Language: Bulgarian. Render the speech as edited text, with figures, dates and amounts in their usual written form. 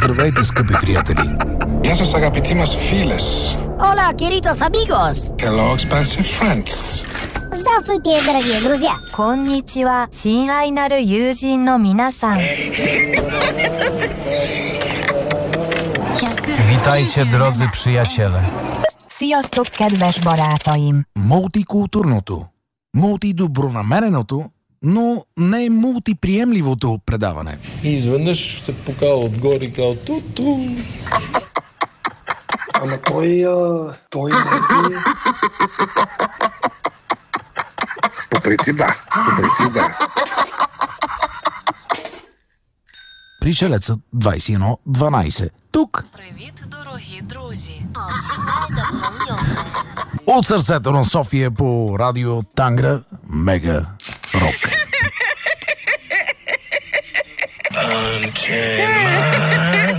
Здравейте, скъпи приятели! Γεια σας αγαπητοί μας φίλες. Hola, queridos amigos! Hello, expensive friends. Здравствуйте, дорогие друзья! こんにちは、親愛なる友人の皆さん。 Witajcie, drodzy przyjaciele. Sziasztok, kedves barátaim! Мултикултурното, мултидобронамереното, но не мултиприемливото предаване. И изведнъж се покава отгоре и казва ту-ту. Ама той не е... По принцип да. Пришелецът 2112. Тук! Привіт, дорогі друзі! От сърцето на София по радио Тангра Мега Рок.